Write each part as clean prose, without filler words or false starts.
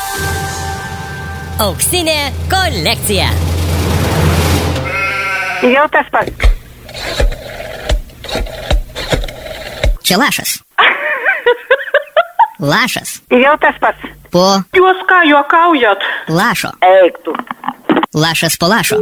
Auksinė kolekcija. Jau tas pats. Čia lašas. Lašas. Jau tas pats. Po Jūs ką juokaujat? lašo. Eik tu. Lašas po lašo.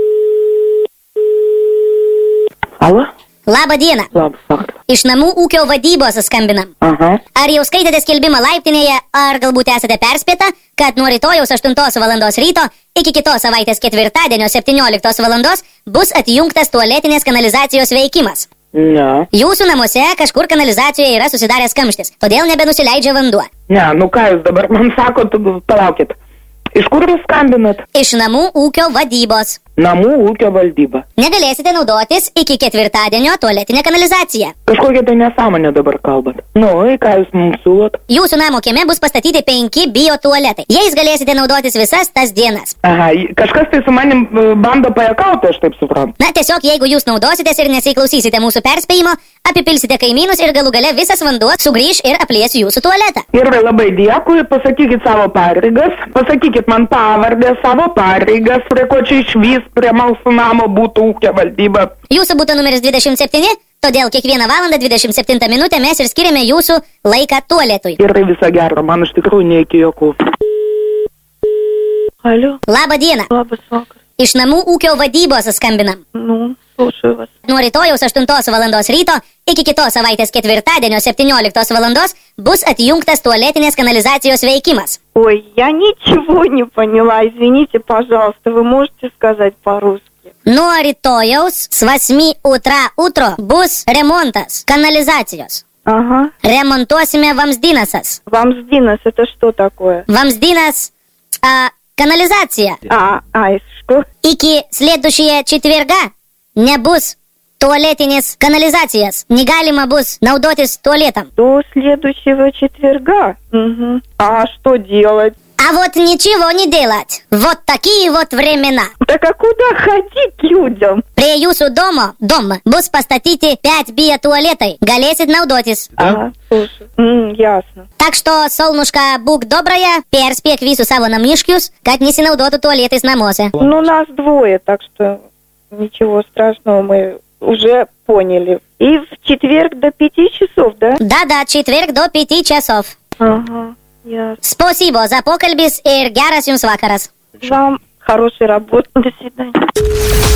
Alą? Labą dieną. Labas vakaras. Iš namų ūkio vadybos skambinam. Aha. Ar jau skaitėte skelbimą laiptinėje, ar galbūt esate perspėta, kad nuo rytojaus 8 valandos ryto iki kitos savaitės ketvirtadienio 17 valandos bus atjungtas tualetinės kanalizacijos veikimas? Ne. Jūsų namuose kažkur kanalizacijoje yra susidaręs kamštis, todėl nebenusileidžia vanduo. Ne, nu ką jūs dabar man sakot, palaukit. Iš kur jūs skambinat? Iš namų ūkio vadybos. Namų ūkio valdyba. Negalėsite naudotis iki ketvirtadienio tualetinę kanalizaciją. Kažkokia tai nesąmonė dabar kalbat. Nu, ką jūs mums siūlot? Jūsų namo kieme bus pastatyti 5 bio tualetai. Jais galėsite naudotis visas tas dienas. Aha, kažkas tai su manim bando pajakauti, aš taip suprantu. Na, tiesiog jeigu jūs naudositės ir nesiklausysite mūsų perspėjimo, apipilsite kaimynus ir galų gale visas vanduo sugrįš ir aplies jūsų tualetą. Ir labai dėkui, pasakykit savo pareigas, pasakykit man pavardę, savo pareigas, prie ko čia išvys, prie mūsų namo būtų ūkio valdyba. Jūsų būtų numeris 27, todėl kiekvieną valandą 27 minutę mes ir skiriame jūsų laiką tualetui. Ir tai visą gerą, man iš tikrųjų ne iki jokų. Алло, Labą dieną. labas vakaras. Iš namų ūkio vadybos skambinam. Nu, слушаю вас. Nuo rytojaus 8 valandos ryto iki kitos savaitės ketvirtadienio 17 valandos bus atjungtas tualetinės kanalizacijos veikimas. Ой, я ничего не поняла, извините, пожалуйста, вы можете сказать по-русски? Nuo rytojaus с 8 утра утро bus remontas kanalizacijos. Ага. Remontuosime vamzdynasas. Вамсдинас, это что такое? Vamzdynas канализация. И что? Iki следующего четверга nebus tualetinės kanalizacijos. Negalima bus naudotis tualetam. До следующего четверга? Угу. А что делать? А вот ничего не делать. Вот такие вот времена. Так а куда ходить людям? Prie jūsų domo bus pastatyti 5 bio-tualetai. Galėsit naudotis. Ага, слушай. Ясно. Так что, солнышко, būk добрая, perspėk visus savo namiškius, kad nesinaudotų tualetais namuose. Ну, нас двое, так что ничего страшного, мы уже поняли. И в четверг до 5 часов, да? Да, четверг до 5 часов. Ага, ясно. Спасибо за pokalbis ir geras jums vakaras. Вам хорошей работы. До свидания.